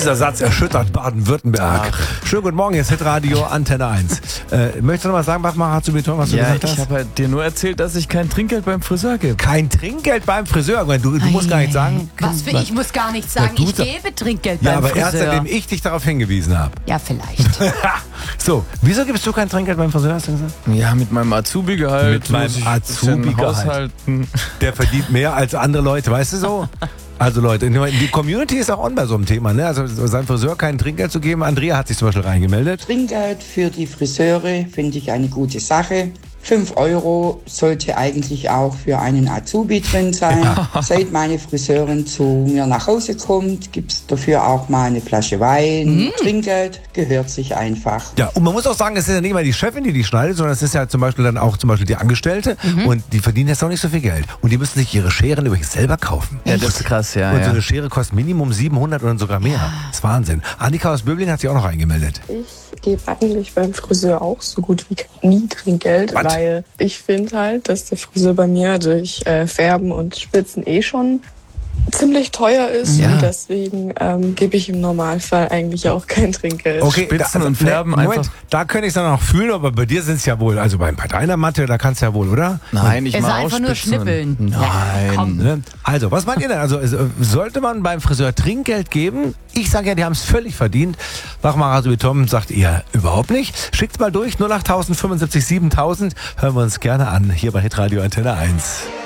Dieser Satz erschüttert Baden-Württemberg. Schönen guten Morgen, jetzt Hitradio Antenne 1. Möchtest du noch mal sagen, Bachmacher, zu Beton, was du gesagt hast? Ich habe dir nur erzählt, dass ich kein Trinkgeld beim Friseur gebe. Kein Trinkgeld beim Friseur? Du musst gar nicht sagen. Was für ich muss gar nicht sagen, ich gebe Trinkgeld beim Friseur. Ja, aber erst seitdem ich dich darauf hingewiesen habe. Ja, vielleicht. So, wieso gibst du kein Trinkgeld beim Friseur, hast du gesagt? Ja, mit meinem Azubi-Gehalt. Mit meinem Azubi-Gehalt. Der verdient mehr als andere Leute, weißt du so? Also Leute, die Community ist auch on bei so einem Thema, ne? Also seinem Friseur kein Trinkgeld zu geben. Andrea hat sich zum Beispiel reingemeldet. Trinkgeld für die Friseure finde ich eine gute Sache. 5 € sollte eigentlich auch für einen Azubi drin sein. Ja. Seit meine Friseurin zu mir nach Hause kommt, gibt es dafür auch mal eine Flasche Wein. Trinkgeld gehört sich einfach. Ja, und man muss auch sagen, es ist ja nicht mal die Chefin, die schneidet, sondern es ist ja zum Beispiel dann auch die Angestellte. Und die verdienen jetzt auch nicht so viel Geld. Und die müssen sich ihre Scheren übrigens selber kaufen. Ja, das ist krass, ja. Und so eine Schere kostet Minimum 700 oder sogar mehr. Das ist Wahnsinn. Annika aus Böblingen hat sich auch noch eingemeldet. Ich gebe eigentlich beim Friseur auch so gut wie nie Trinkgeld, weil ich finde halt, dass der Friseur bei mir durch Färben und Spitzen schon ziemlich teuer ist und deswegen gebe ich im Normalfall eigentlich auch kein Trinkgeld. Okay, Spitzen und Färben einfach. Da könnte ich es dann auch fühlen, aber bei dir sind es ja wohl, also bei deiner Matte, da kannst du ja wohl, oder? Nein, ich mache einfach nur schnippeln. Nein. Ja, also, was meint ihr denn? Also, sollte man beim Friseur Trinkgeld geben? Ich sage ja, die haben es völlig verdient. Bachmacher so wie Tom sagt ihr überhaupt nicht. Schickt's mal durch, 08000 75 7000. Hören wir uns gerne an, hier bei Hitradio Antenne 1.